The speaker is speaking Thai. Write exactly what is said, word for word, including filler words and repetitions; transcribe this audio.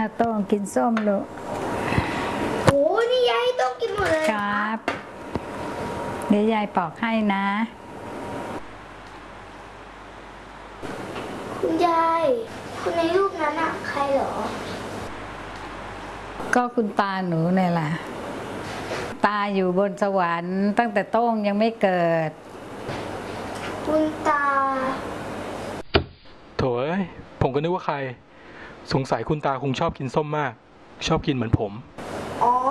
อาโต้งกินส้มลูกโอ้นี่ยายต้องกินหมดเลยครับเดี๋ยวยายปอกให้นะคุณยายคนในรูปนั้นอะใครเหรอก็คุณตาหนูเนี่ยแหละตาอยู่บนสวรรค์ตั้งแต่โต้งยังไม่เกิดคุณตาโถเอ้ยผมก็นึกว่าใครสงสัยคุณตาคงชอบกินส้มมากชอบกินเหมือนผมอ๋อ